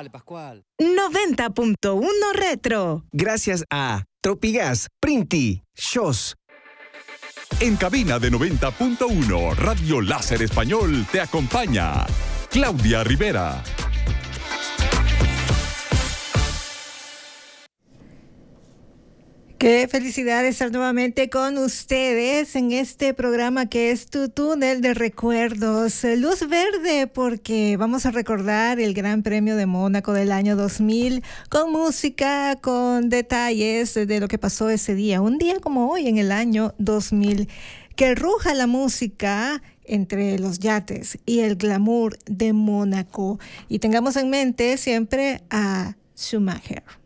Pascual. 90.1 Retro. Gracias a Tropigas, Printi, Shows. En cabina de 90.1, Radio Láser Español te acompaña Claudia Rivera. Qué felicidad estar nuevamente con ustedes en este programa que es Tu Túnel de Recuerdos. Luz verde porque vamos a recordar el Gran Premio de Mónaco del año 2000 con música, con detalles de lo que pasó ese día. Un día como hoy en el año 2000. Que ruja la música entre los yates y el glamour de Mónaco. Y tengamos en mente siempre a Schumacher.